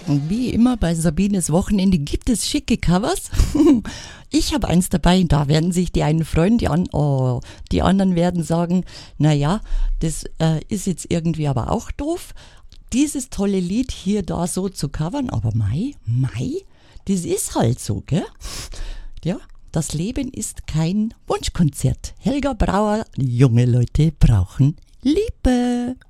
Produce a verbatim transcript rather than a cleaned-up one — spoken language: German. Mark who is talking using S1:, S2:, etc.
S1: Und wie immer bei Sabines Wochenende gibt es schicke Covers. Ich habe eins dabei, da werden sich die einen freuen, die, an, oh, die anderen werden sagen, naja, das äh, ist jetzt irgendwie aber auch doof, dieses tolle Lied hier da so zu covern, aber Mai, Mai, das ist halt so, gell? Ja, das Leben ist kein Wunschkonzert. Helga Brauer, junge Leute brauchen Liebe.